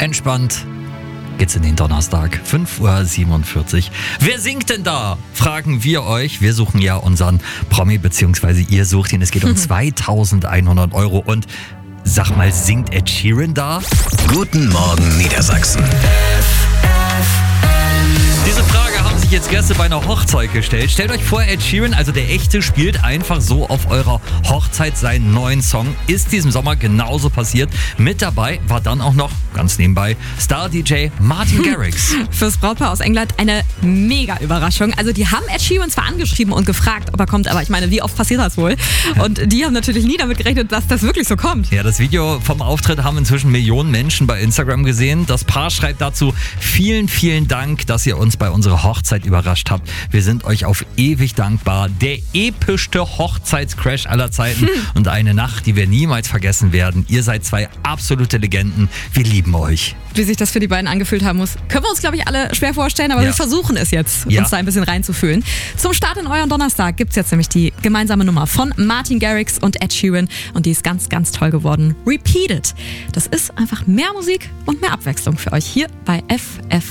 Entspannt geht's in den Donnerstag, 5.47 Uhr. Wer singt denn da? Fragen wir euch. Wir suchen ja unseren Promi, beziehungsweise ihr sucht ihn. Es geht um 2.100 Euro. Und sag mal, singt Ed Sheeran da? Guten Morgen Niedersachsen. Diese Frage haben sich jetzt Gäste bei einer Hochzeit gestellt. Stellt euch vor, Ed Sheeran, also der echte, spielt einfach so auf eurer Hochzeit seinen neuen Song. Ist diesem Sommer genauso passiert. Mit dabei war dann auch noch, ganz nebenbei, Star-DJ Martin Garrix. Fürs Brautpaar aus England eine mega Überraschung. Also die haben Ed Sheeran zwar angeschrieben und gefragt, ob er kommt, aber ich meine, wie oft passiert das wohl? Und die haben natürlich nie damit gerechnet, dass das wirklich so kommt. Ja, das Video vom Auftritt haben inzwischen Millionen Menschen bei Instagram gesehen. Das Paar schreibt dazu: vielen, vielen Dank, dass ihr uns bei unserer Hochzeit überrascht habt. Wir sind euch auf ewig dankbar. Der epischste Hochzeitscrash aller Zeiten und eine Nacht, die wir niemals vergessen werden. Ihr seid zwei absolute Legenden. Wir lieben euch. Wie sich das für die beiden angefühlt haben muss, können wir uns, glaube ich, alle schwer vorstellen, aber wir versuchen es jetzt, uns da ein bisschen reinzufühlen. Zum Start in euren Donnerstag gibt es jetzt nämlich die gemeinsame Nummer von Martin Garrix und Ed Sheeran und die ist ganz, ganz toll geworden. Repeat It. Das ist einfach mehr Musik und mehr Abwechslung für euch hier bei FFN.